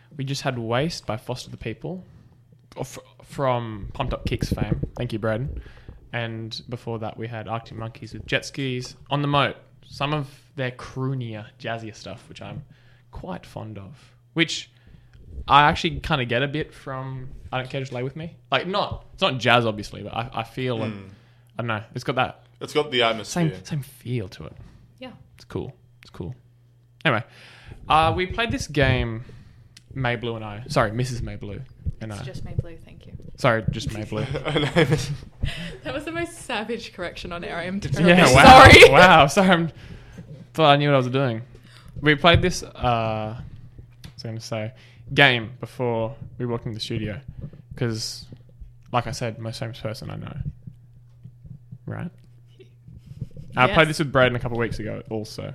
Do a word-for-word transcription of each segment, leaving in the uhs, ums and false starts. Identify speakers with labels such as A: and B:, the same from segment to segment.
A: we just had Waste by Foster the People f- from Pumped Up Kicks fame. Thank you, Braden. And before that, we had Arctic Monkeys with Jet Skis. On the Moat, some of their croonier, jazzier stuff, which I'm quite fond of. Which I actually kind of get a bit from I Don't Care, Just Lay With Me. Like, not, it's not jazz, obviously, but I, I feel, mm. like, I don't know, it's got that.
B: It's got the atmosphere.
A: Same, same feel to it.
C: Yeah.
A: It's cool. It's cool. Anyway, uh, we played this game, May Blue and I. Sorry, Missus May Blue and
C: it's
A: I.
C: just May Blue, thank you.
A: Sorry, just May Blue.
C: That was the most savage correction on air. I am terribly
A: yeah, wow,
C: sorry.
A: Wow, sorry. I thought I knew what I was doing. We played this, uh, I was going to say, game before we walked into the studio. Because, like I said, most famous person I know. Right? Yes. I played this with Braden a couple of weeks ago also.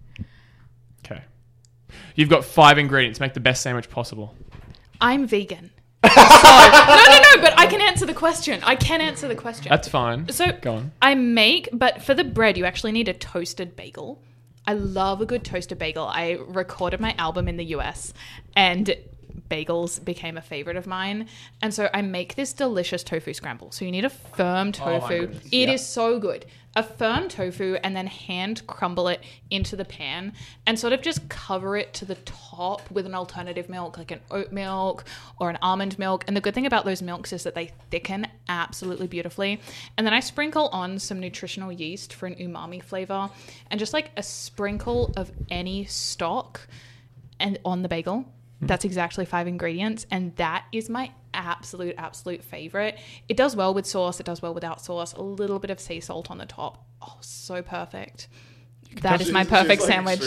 A: Okay. You've got five ingredients. Make the best sandwich possible.
C: I'm vegan. So, no, no, no, but I can answer the question. I can answer the question.
A: That's fine.
C: So,
A: go on.
C: I make, but for the bread, you actually need a toasted bagel. I love a good toasted bagel. I recorded my album in the U S and bagels became a favorite of mine. And so I make this delicious tofu scramble. So you need a firm tofu. Oh it yep. is so good. A firm tofu and then hand crumble it into the pan and sort of just cover it to the top with an alternative milk, like an oat milk or an almond milk. And the good thing about those milks is that they thicken absolutely beautifully. And then I sprinkle on some nutritional yeast for an umami flavor and just like a sprinkle of any stock and on the bagel. That's exactly five ingredients, and that is my absolute, absolute favorite. It does well with sauce. It does well without sauce. A little bit of sea salt on the top. Oh, so perfect. That is my perfect sandwich.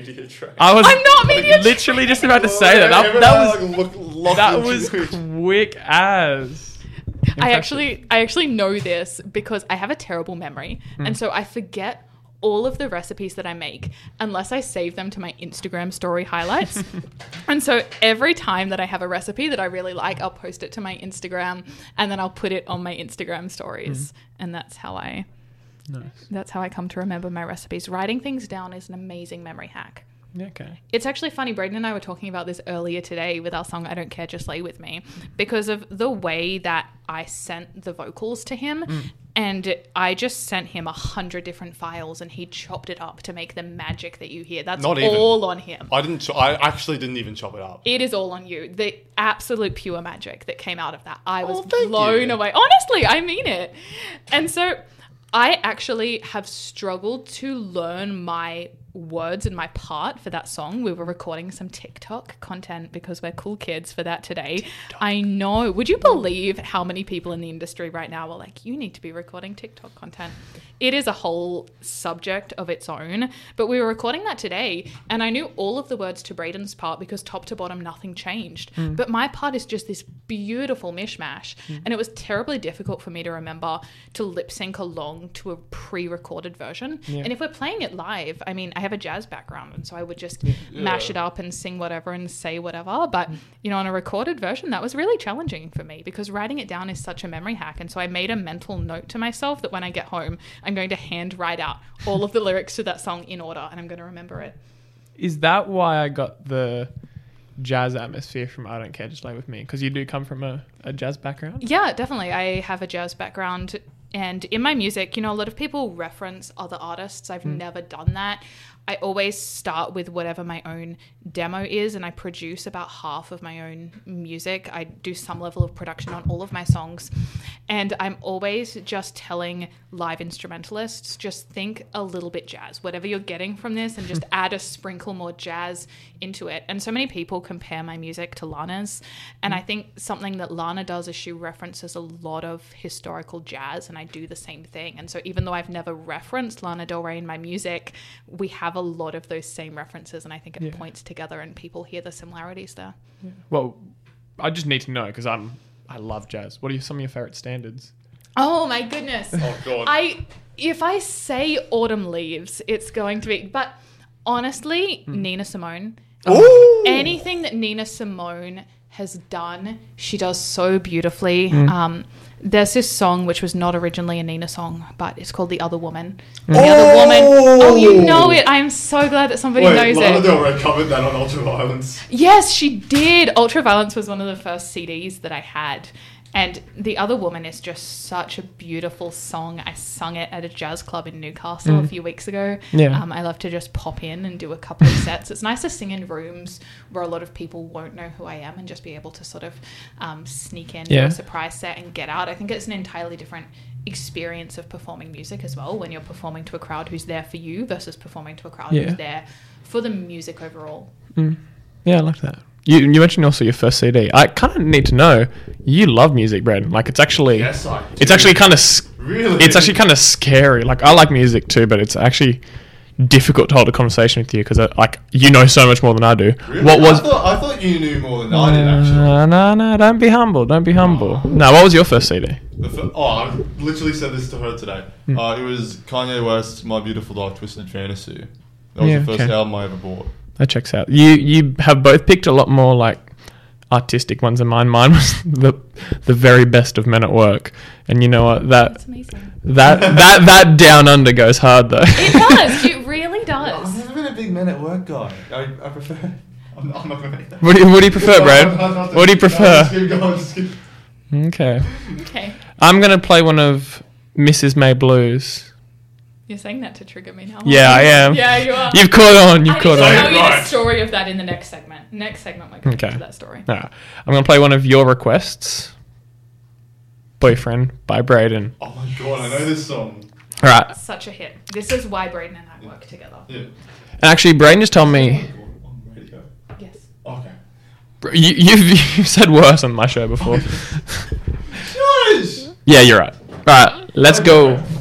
A: I was
C: I'm not media
A: literally just about to say that. That, that was that was quick as.
C: I actually, I actually know this because I have a terrible memory, mm. and so I forget all of the recipes that I make unless I save them to my Instagram story highlights. And so every time that I have a recipe that I really like, I'll post it to my Instagram and then I'll put it on my Instagram stories. Mm. And that's how I nice. That's how I come to remember my recipes. Writing things down is an amazing memory hack.
A: Okay.
C: It's actually funny, Braden and I were talking about this earlier today with our song I Don't Care, Just Lay With Me, because of the way that I sent the vocals to him. Mm. And I just sent him a hundred different files and he chopped it up to make the magic that you hear. That's
B: Not
C: all
B: even.
C: on him.
B: I didn't. Cho- I actually didn't even chop it up.
C: It is all on you. The absolute pure magic that came out of that. I was
B: oh,
C: blown
B: you.
C: away. Honestly, I mean it. And so I actually have struggled to learn my words and my part for that song. We were recording some TikTok content because we're cool kids for that today. TikTok. I know. Would you believe how many people in the industry right now are like, you need to be recording TikTok content? It is a whole subject of its own, but we were recording that today and I knew all of the words to Braden's part because top to bottom nothing changed. Mm. But my part is just this beautiful mishmash mm. and it was terribly difficult for me to remember to lip sync along to a pre-recorded version. Yeah. And if we're playing it live, I mean, I have a jazz background and so I would just yeah. mash it up and sing whatever and say whatever, but you know, on a recorded version that was really challenging for me because writing it down is such a memory hack. And so I made a mental note to myself that when I get home I'm going to hand write out all of the lyrics to that song in order and I'm going to remember it.
A: Is that why I got the jazz atmosphere from I Don't Care, Just Lay With Me? Because you do come from a, a jazz background?
C: Yeah, definitely. I have a jazz background and in my music, you know, a lot of people reference other artists. I've mm. never done that. I always start with whatever my own demo is and I produce about half of my own music. I do some level of production on all of my songs and I'm always just telling live instrumentalists, just think a little bit jazz, whatever you're getting from this and just add a sprinkle more jazz into it. And so many people compare my music to Lana's and I think something that Lana does is she references a lot of historical jazz and I do the same thing. And so even though I've never referenced Lana Del Rey in my music, we have a lot of those same references and I think it yeah. points together and people hear the similarities there.
A: Yeah. Well, I just need to know because I'm I love jazz. What are some of your favorite standards?
C: Oh my goodness.
B: Oh god.
C: I if I say Autumn Leaves, it's going to be but honestly, mm. Nina Simone.
B: Ooh.
C: Anything that Nina Simone has done. She does so beautifully.
A: Mm.
C: Um, there's this song which was not originally a Nina song, but it's called The Other Woman. And
B: Oh!
C: The Other Woman. Oh, you know it. I'm so glad that somebody
B: Wait,
C: knows
B: Lana
C: it.
B: Del Rey covered that on Ultraviolence.
C: Yes, she did. Ultraviolence was one of the first C Ds that I had. And The Other Woman is just such a beautiful song. I sung it at a jazz club in Newcastle
A: Mm.
C: a few weeks ago.
A: Yeah.
C: Um, I love to just pop in and do a couple of sets. It's nice to sing in rooms where a lot of people won't know who I am and just be able to sort of um, sneak in, do
A: Yeah.
C: a surprise set and get out. I think it's an entirely different experience of performing music as well when you're performing to a crowd who's there for you versus performing to a crowd
A: Yeah.
C: who's there for the music overall.
A: Mm. Yeah, I like that. You you mentioned also your first C D. I kind of need to know, you love music, Brad. Like, it's actually...
B: Yes, I do.
A: It's actually kind of...
B: Really?
A: It's actually kind of scary. Like, I like music too, but it's actually difficult to hold a conversation with you because, like, you know so much more than I do.
B: Really?
A: What was...
B: I thought, I thought you knew more than I did, actually.
A: No, no, no, don't be humble. Don't be humble. No, what was your first C D?
B: The fir- oh, I literally said this to her today.
A: Hmm.
B: Uh, it was Kanye West's My Beautiful Dark Twisted Fantasy. That was
A: Yeah,
B: the first
A: okay.
B: album I ever bought.
A: That checks out. You you have both picked a lot more, like, artistic ones than mine. Mine was the the very best of Men at Work. And you know what? That
C: That's amazing.
A: that that that down under goes hard though.
C: It does. It really
B: I've
C: does.
B: never been a big Men at Work guy. I, I prefer... I'm not, I'm not going to make that.
A: What do you, what do you prefer, Brad?
B: No, no, no,
A: What do you
B: no,
A: prefer?
B: just keep going, just keep-
A: Okay.
C: Okay.
A: I'm gonna play one of Missus May Blues.
C: You're saying that to trigger me now.
A: Yeah, I am.
C: Yeah, you are.
A: You've caught on. You've
C: I
A: caught
C: need to
A: on.
C: tell you the
B: Right.
C: story of that in the next segment. Next segment, we're going
A: Okay.
C: to that story.
A: Alright. I'm gonna play one of your requests. Boyfriend by Braden.
B: Oh my god, I know this song.
A: Alright.
C: Such a hit. This is why Braden and I work together.
B: Yeah.
A: And actually, Braden just told me
B: On radio.
C: Yes.
B: Okay.
A: you, you've you've said worse on my show before.
B: Nice!
A: Yeah, you're right. Alright, let's go.